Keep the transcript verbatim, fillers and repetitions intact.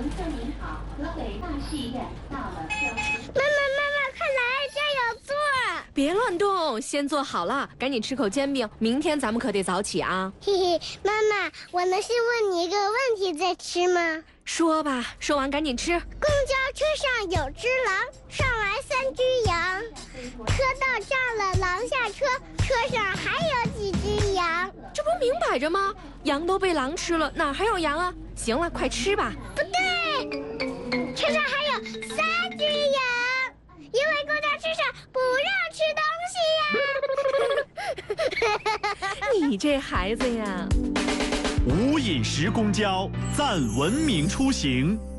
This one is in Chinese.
客您好，河北大戏院到了标识。 妈妈，妈妈，快来，这儿有座。 别乱动，先坐好了，赶紧吃口煎饼，明天咱们可得早起啊。 嘿嘿，妈妈，我能先问你一个问题再吃吗？ 说吧，说完赶紧吃。 公交车上有只狼，上来三只羊，车到这儿了，狼下车，车上还有几只羊？ 这不明摆着吗？羊都被狼吃了，哪还有羊啊？行了，快吃吧。 不对，车上还有三只羊，因为公交车上不让吃东西呀。 你这孩子呀！ 无饮食公交，赞文明出行。